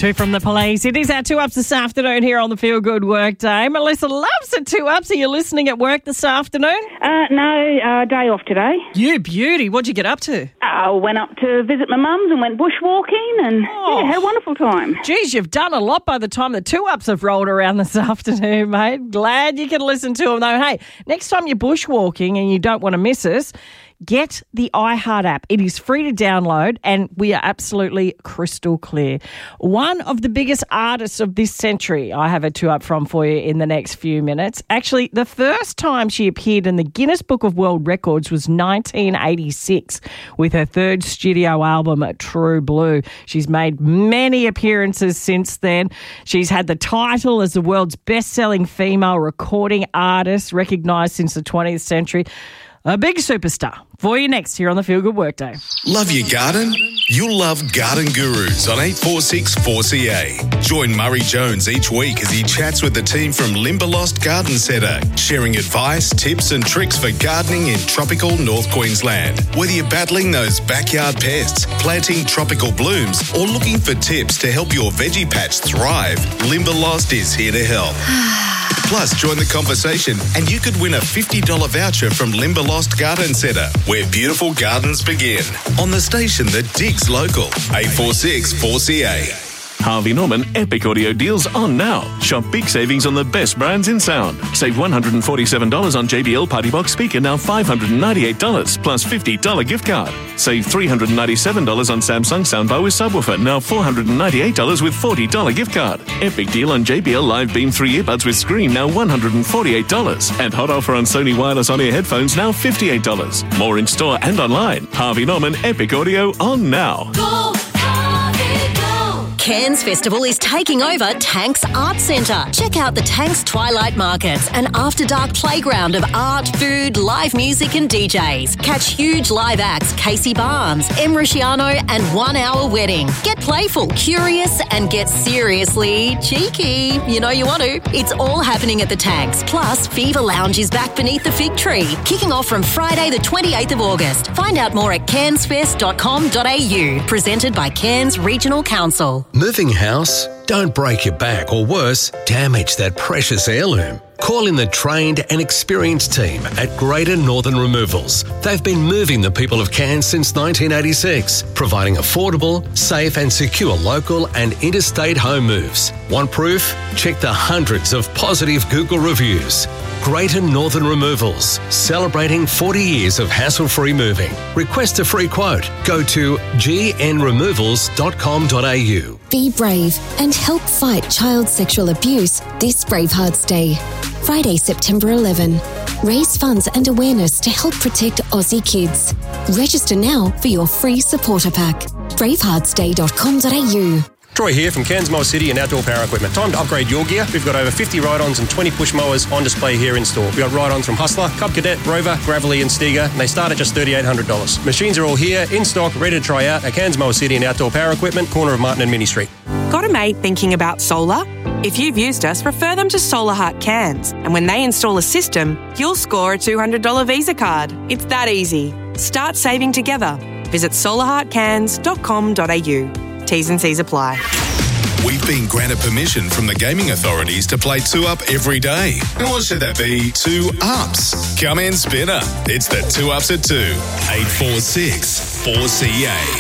Two from the police. It is our 2-Ups this afternoon here on the Feel Good Workday. Melissa loves the 2-Ups. Are you listening at work this afternoon? No, day off today. You beauty. What'd you get up to? Went up to visit my mum's and went bushwalking and had a wonderful time. Geez, you've done a lot by the time the 2-Ups have rolled around this afternoon, mate. Glad you can listen to them, though. Hey, next time you're bushwalking and you don't want to miss us, get the iHeart app. It is free to download and we are absolutely crystal clear. One of the biggest artists of this century, I have a 2-Up from for you in the next few minutes. Actually, the first time she appeared in the Guinness Book of World Records was 1986 with her third studio album, True Blue. She's made many appearances since then. She's had the title as the world's best-selling female recording artist, recognised since the 20th century. A big superstar. For you next here on the Feel Good Workday. Love your garden? You'll love Garden Gurus on 846 4CA. Join Murray Jones each week as he chats with the team from Limberlost Garden Centre, sharing advice, tips and tricks for gardening in tropical North Queensland. Whether you're battling those backyard pests, planting tropical blooms or looking for tips to help your veggie patch thrive, Limberlost is here to help. Plus, join the conversation and you could win a $50 voucher from Limberlost Garden Centre, where beautiful gardens begin. On the station that digs local, 846 4CA. Harvey Norman Epic Audio deals on now. Shop big savings on the best brands in sound. Save $147 on JBL Party Box speaker, now $598 plus $50 gift card. Save $397 on Samsung soundbar with subwoofer, now $498 with $40 gift card. Epic deal on JBL Live Beam 3 earbuds with screen, now $148. And hot offer on Sony wireless on-ear headphones, now $58. More in store and online. Harvey Norman Epic Audio on now. Go, Harvey, go. Cairns Festival is taking over Tanks Art Centre. Check out the Tanks Twilight Markets, an after-dark playground of art, food, live music and DJs. Catch huge live acts Casey Barnes, Em Rusciano and 1 Hour Wedding. Get playful, curious and get seriously cheeky. You know you want to. It's all happening at the Tanks. Plus, Fever Lounge is back beneath the fig tree, kicking off from Friday the 28th of August. Find out more at cairnsfest.com.au. Presented by Cairns Regional Council. Moving house? Don't break your back or worse, damage that precious heirloom. Call in the trained and experienced team at Greater Northern Removals. They've been moving the people of Cairns since 1986, providing affordable, safe and secure local and interstate home moves. Want proof? Check the hundreds of positive Google reviews. Greater Northern Removals, celebrating 40 years of hassle-free moving. Request a free quote. Go to gnremovals.com.au. Be brave and help fight child sexual abuse this Bravehearts Day. Friday, September 11. Raise funds and awareness to help protect Aussie kids. Register now for your free supporter pack. braveheartsday.com.au. Troy here from Cairns Mower City and Outdoor Power Equipment. Time to upgrade your gear. We've got over 50 ride-ons and 20 push mowers on display here in store. We've got ride-ons from Hustler, Cub Cadet, Rover, Gravely and Stiga, and they start at just $3,800. Machines are all here, in stock, ready to try out at Cairns Mower City and Outdoor Power Equipment, corner of Martin and Mini Street. Got a mate thinking about solar? If you've used us, refer them to Solar Heart Cairns. And when they install a system, you'll score a $200 Visa card. It's that easy. Start saving together. Visit solarheartcairns.com.au. T's and C's apply. We've been granted permission from the gaming authorities to play 2-Up every day. And what should that be? 2-Ups. Come in, Spinner. It's the 2-Ups at 2. 846 4CA.